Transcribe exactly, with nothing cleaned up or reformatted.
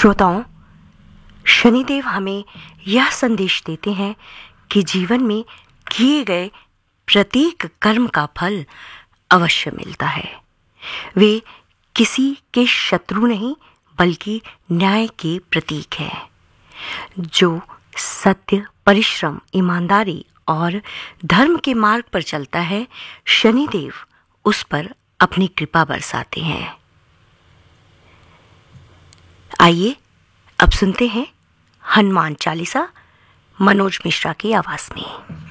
श्रोताओं, शनिदेव हमें यह संदेश देते हैं कि जीवन में किए गए प्रत्येक कर्म का फल अवश्य मिलता है। वे किसी के शत्रु नहीं बल्कि न्याय के प्रतीक हैं। जो सत्य, परिश्रम, ईमानदारी और धर्म के मार्ग पर चलता है, शनिदेव उस पर अपनी कृपा बरसाते हैं। आइए अब सुनते हैं हनुमान चालीसा मनोज मिश्रा की आवाज में।